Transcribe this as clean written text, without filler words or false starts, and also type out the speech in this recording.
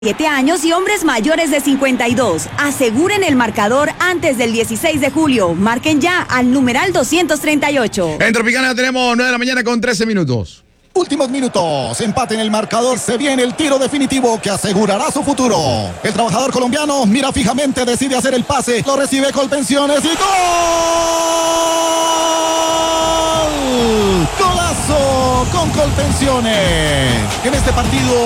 7 años y hombres mayores de 52. Aseguren el marcador antes del 16 de julio. Marquen ya al numeral 238. En Tropicana tenemos 9 de la mañana con 13 minutos. Últimos minutos, empate en el marcador, se viene el tiro definitivo que asegurará su futuro. El trabajador colombiano mira fijamente, decide hacer el pase, lo recibe Colpensiones y ¡gol! ¡Golazo con Colpensiones! En este partido